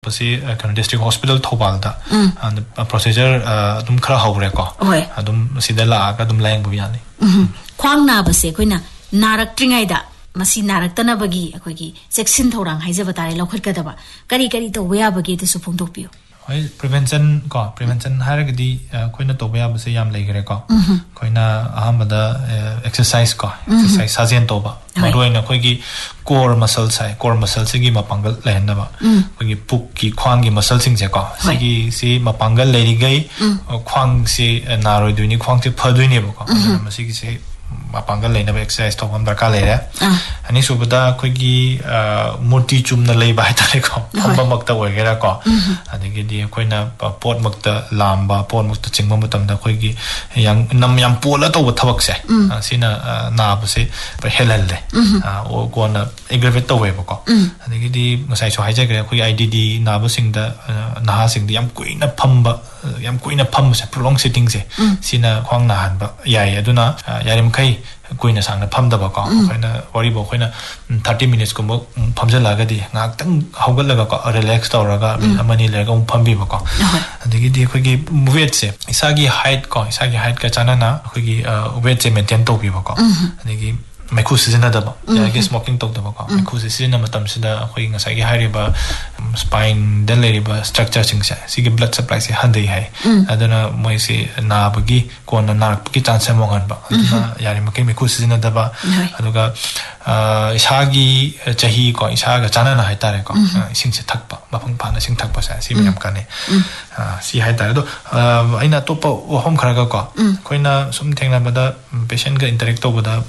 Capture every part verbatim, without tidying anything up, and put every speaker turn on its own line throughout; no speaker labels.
पसी कन district hospital थौबालदा procedure अदुम खरा हौरे को अदुम सिदा लागा अदुम लायंग बु यानी
ख्वांग नाबसे कोइना नारक्ट्रिंगाइदा मसी नारक्तनबगी अखोगी सेक्शन थौरांग हाइजबा तारे लौखटकदबा करी करी तो वयाबगी दसु फोंदोपियो
हई प्रिवेंशन को प्रिवेंशन हारगदी कोइना तोबया बसे याम लेगरे को कोइना अहमदा एक्सरसाइज को एक्सरसाइज साजेन तोबा मरोइना कोइगी कोर मसल साइ कोर मसल सिगी मपांगल लेहनबा कोइगी पुक की ख्वांग की मसल सिंग जे को सिगी सि मपांगल लेरिगई ख्वांग सि नारोइ दुनी ख्वांग से फदुइने बको मसिगी से मपांगल लेनबा एक्सरसाइज तो हम दरकार लेरे अनि सुबदा कोइगी मूर्ति चुमना लेबा हाइतारे को फम्बा मक्ता ओइगेरा को अदिगी दि Koyna pot Makta Lamba pot Makta चिंगबा मतमदा कोइगी yang nam yang pola to thawak se sina na bse helal le o gona aggravate to we ko adigi di ngasai so haija gre khoi I D D na ba sing da na sing di yam kuina phamba yam kuina pham se prolong sitting se sina khwang na han ba yai aduna yarim khai kuina sang na pham da ba ko khoina wari bo khoina thirty minutes ko phamja laga di ngak tang haugal laga ko relax to raga amani lega um phambi ba ko adigi di khoi gi weight se isagi height ko isagi height ka chana na khoi gi weight se maintain to bi ba ko adigi Maiku season da ba ya ge smoking talk da ba ko maiku season na matam sida khoi ngasai gi hari ba spine da leri ba structure sing sa sige blood supply se handai hai adana moi se na ba gi ko na na ki chance mo ngan ba aduna yari makai maiku season da ba aduga isagi chahi ko isaga chana na hai tare ko sing se thak ba mapang pa na sing thak ba sa si miam ka ne si hai tare do aina to pa hom khara ga ko koina sum thengna ba da patient ga interact to ba da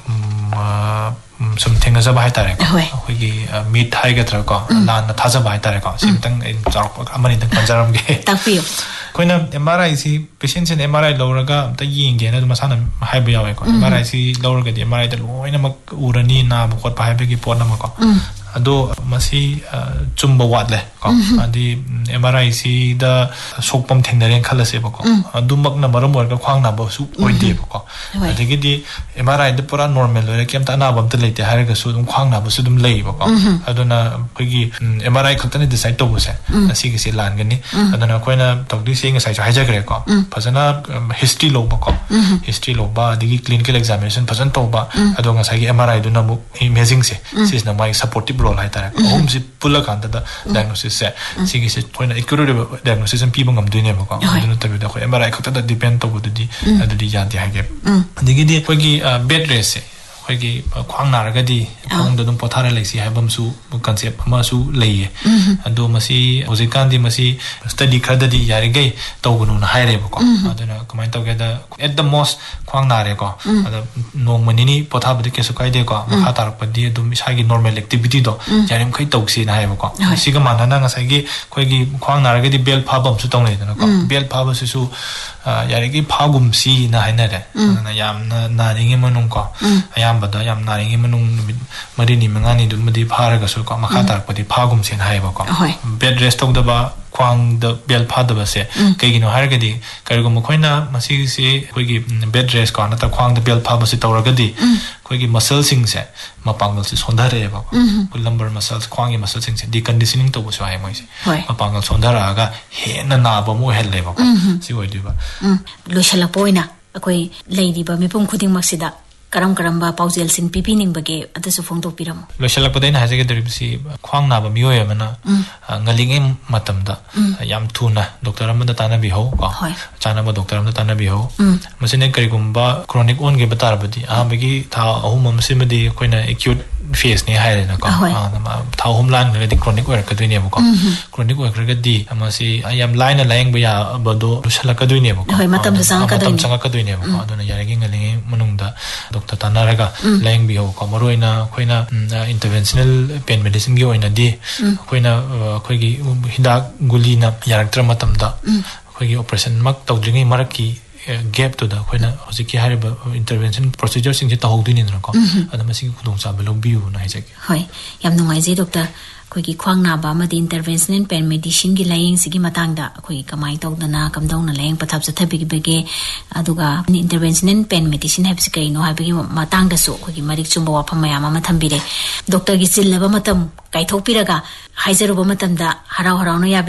something as a by tare we meet high get ko lan na thaza by tare ko simtang in jarok amani tang panjaram ge
takpio
koina M R I si patient in M R I loraga ta ying ge na masana hai ba yawe ko M R I si loraga di M R I da loina mak urani na ba khot pa hai ba gi pon na ko ado masi chumba wat le ko adi M R I si da sokpam thengnare khala se ba ko adu mak na maram war ka khwang na ba su oide ba ko adigi di M R I da pura normal le kem ta na bam ta leite har ga su dum khwang na ba su dum lei ba ko aduna phigi M R I khatani decide to bose asi gi se lan ga ni aduna koina tokdi se ngai sai cha haja gre ko phajana history lo ba ko history lo ba adigi clinical examination phajan to ba adu nga sai gi M R I du na mu imaging se sis na mai supportive role hai tare home si pula kan da diagnosis se sigi se koina accurate diagnosis am pi bangam duine ba ko aduna tabi da ko M R I khata da depend to bu di adu di ya di ha ge adigi di phigi bed rest se phigi khwang na ra ga di khwang da dum pothara lai si ha bam su concept ma su lai adu masi hojikan di masi study khada di yari gai to gunu na hai re ba ko aduna kamai to ge da at the most khwang na re ko ada nong mani ni potha ba de ke su kai de ko makha tar pa di dum isa gi normal activity do yarim khai tok si na hai ba ko si ga mana na nga sai gi khoi gi khwang na ra ga di bel pha bam su tong le na ko bel pha ba su su yari gi pha gum si na hai na re na yam na na ri ngi manung ko ayam ba da yam na ri ngi manung mari ni manga ni dum di pha ra ga su ko makha tar pa di pha gum si na hai ba ko bed rest tok da ba khwang da bel pha da ba se kai gi no har ga di kai go mo khoina masi si khoi gi bed rest ko na ta khwang da bel pha ba si tor ga di khoi gi muscle sing se mapangal si sondare ba ko lumbar muscles khwang gi muscle sing se di conditioning to bo so hai moi se mapangal sondara ga he na na ba mo hel le ba ko si oi di ba
lo shala poina akoi leidi ba mipum khuding maksida karam karamba pausel sin pipining bage atasu phongdo piram
lo shala podaina ha jage derib si khwang na ba miyo ya mana ngalinge matam da yam thuna doctor amada tana bi ho ko chana ba doctor amada tana bi ho masine kari gumba chronic on ge batar badi a bagi tha ahum am simadi koina acute phase ni hai na ko tha ahum lan ga di chronic or ka duine ba ko chronic or ga di amasi ayam line line ba ya ba do shala ka duine ba ko
hoi matam sang ka duine
matam sang ka duine ba ko aduna yare gi ngalinge manung da doctor tana raga laying bi ho ko maroina koina interventional pain medicine gi oina di koina khoi gi hidak guli na yaraktra matam da khoi gi operation mak tawdringi maraki gap to da koina hojiki hariba intervention procedure sing je tahodini na ko adama sing khudong sa belo biu na hijak
hoi yam nungai je doctor khoi gi khwang na ba ma di interventional pain medicine gi laying sigi matang da khoi kamai tok da na kam dong na laying pathap sa thabi gi bege aduga interventional pain medicine have sikai no ha bege matang da so khoi gi marik chumba wa phama ya ma thambire doctor gi chil laba matam kai thok piraga haizaru ba matam da harau harau no ya